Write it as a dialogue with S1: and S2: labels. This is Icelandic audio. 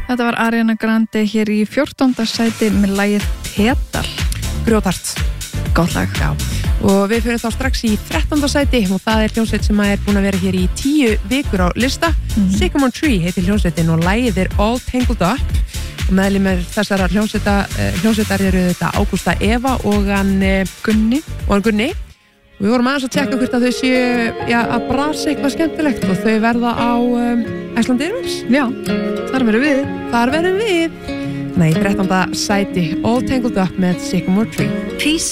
S1: Þetta var Ariana Grande hér í 14. sæti með lagið Petal.
S2: Grjótart.
S1: Gott lag.
S2: Já. Og við fyrir þá strax í 13. sæti og það er hljómsveit sem er búin að vera hér í 10 vikur á lista. Sycamore Tree heitir hljómsveitin og lagið er All Tangled Up. Og meðlimir þessara hljómsveitar eru þetta Ágústa Eva og hann Gunni. Og við vorum aðeins að tjekka hvort að þau séu að brasa eitthvað skemmtilegt og þau verða á Iceland Airwaves.
S1: Já, þar verðum við.
S2: Nei, 13. sæti All Tangled Up með Sycamore Tree.
S3: Peace.